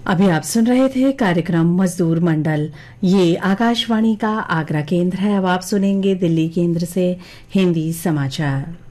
अभी आप सुन रहे थे कार्यक्रम मजदूर मंडल। ये आकाशवाणी का आगरा केंद्र है। अब आप सुनेंगे दिल्ली केंद्र से हिंदी समाचार।